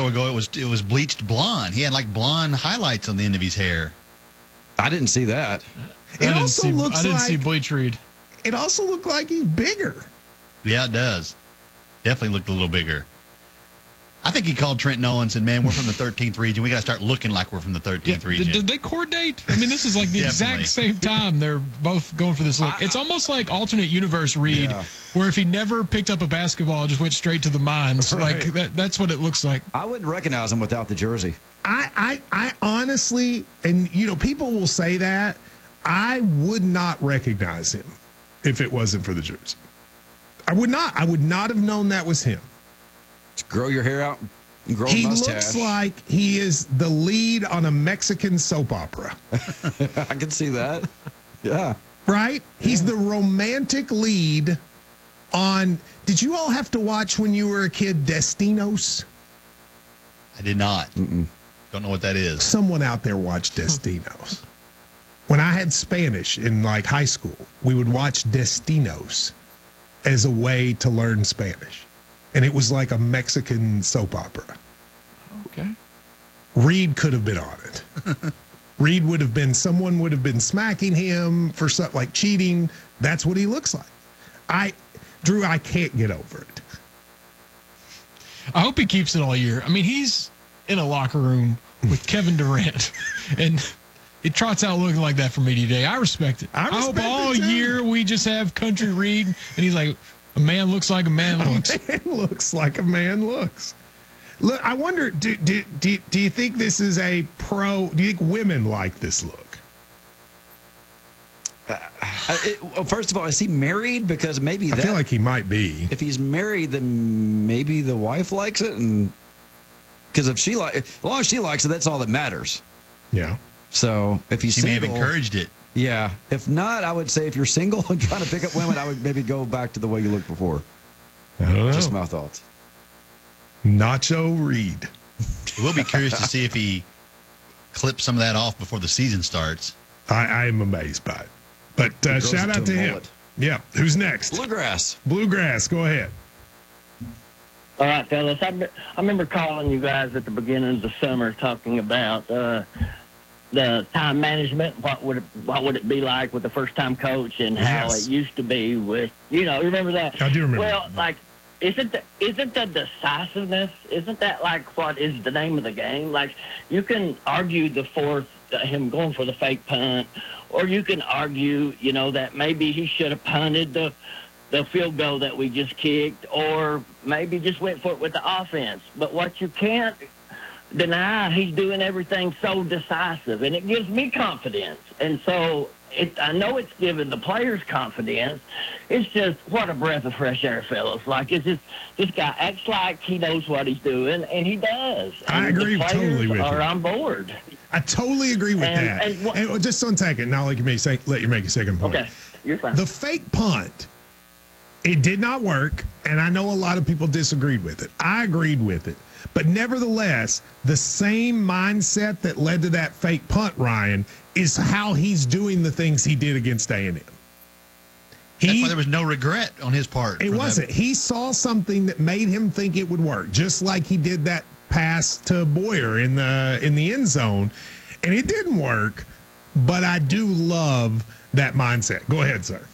photo ago, it was bleached blonde. He had like blonde highlights on the end of his hair. I didn't see that. I didn't see Bleach Reed. It also looked like he's bigger. Yeah, it does. Definitely looked a little bigger. I think he called Trent Nolan and said, man, we're from the 13th region. We got to start looking like we're from the 13th region. Did they coordinate? I mean, this is like the exact same time they're both going for this look. It's almost like alternate universe Reed, where if he never picked up a basketball, just went straight to the mines. Right. Like that's what it looks like. I wouldn't recognize him without the jersey. I honestly, and people will say that, I would not recognize him if it wasn't for the jersey. I would not have known that was him. Just grow your hair out and grow a mustache. He looks like he is the lead on a Mexican soap opera. I can see that. Yeah. Right? He's the romantic lead on. Did you all have to watch when you were a kid Destinos? I did not. Don't know what that is. Someone out there watched Destinos. When I had Spanish in like high school, we would watch Destinos as a way to learn Spanish. And it was like a Mexican soap opera. Okay. Reed could have been on it. Reed would have been, someone would have been smacking him for something like cheating. That's what he looks like. Drew, I can't get over it. I hope he keeps it all year. I mean, he's in a locker room with Kevin Durant, and it trots out looking like that for me today. I respect it. I hope all year we just have Country Reed, and he's like, a man looks like a man looks. A man looks like a man looks. Look, I wonder, do you think this is a pro? Do you think women like this look? First of all, is he married? Because maybe I feel like he might be. If he's married, then maybe the wife likes it, and because as long as she likes it, that's all that matters. Yeah. So if he's single, may have encouraged it. Yeah. If not, I would say if you're single and trying to pick up women, I would maybe go back to the way you looked before. I don't know. Just my thoughts. Nacho Reed. We'll be curious to see if he clips some of that off before the season starts. I am amazed by it. But shout out to him. Yeah. Who's next? Bluegrass. Bluegrass. Go ahead. All right, fellas. I remember calling you guys at the beginning of the summer talking about the time management. What would it be like with the first time coach, and how it used to be with you remember that? I do remember. Well, like isn't the decisiveness, isn't that like what is the name of the game? Like you can argue the fourth, him going for the fake punt, or you can argue that maybe he should have punted the field goal that we just kicked, or maybe just went for it with the offense. But what you can't deny, he's doing everything so decisive, and it gives me confidence. And so I know it's giving the players confidence. It's just, what a breath of fresh air, fellas. Like, it's just, this guy acts like he knows what he's doing, and he does. And I agree totally with you. are on board. I totally agree with that. And just one second, now let you make a second point. Okay, you're fine. The fake punt, it did not work, and I know a lot of people disagreed with it. I agreed with it. But nevertheless, the same mindset that led to that fake punt, Ryan, is how he's doing the things he did against A&M. That's why there was no regret on his part. It wasn't. He saw something that made him think it would work, just like he did that pass to Boyer in the end zone, and it didn't work. But I do love that mindset. Go ahead, sir.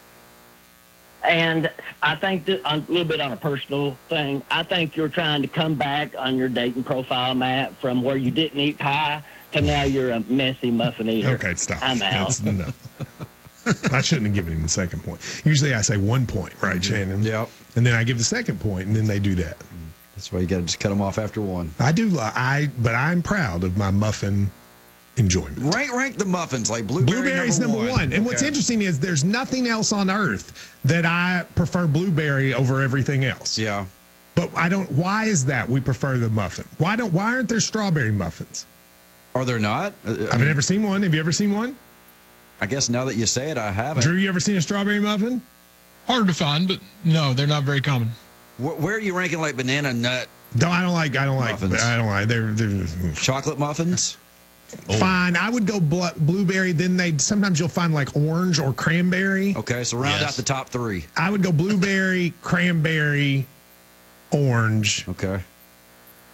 And I think that a little bit on a personal thing, I think you're trying to come back on your dating profile, Matt, from where you didn't eat pie to now you're a messy muffin eater. Okay, stop. I'm out. No. I shouldn't have given him the second point. Usually I say 1 point, right, Shannon? Yep. And then I give the second point, and then they do that. That's why you got to just cut them off after one. I do, but I'm proud of my muffin enjoyment. Rank the muffins, like blueberry's number one. And what's interesting is there's nothing else on earth that I prefer blueberry over everything else. Yeah. But why is that we prefer the muffin? Why aren't there strawberry muffins? Are there not? I've never seen one. Have you ever seen one? I guess now that you say it, I haven't. Drew, you ever seen a strawberry muffin? Hard to find, but no, they're not very common. Where are you ranking like banana nut? No, I don't like. They're chocolate muffins. Fine, I would go blueberry. Then sometimes you'll find like orange or cranberry. Okay, so round out the top three. I would go blueberry, cranberry, orange. Okay.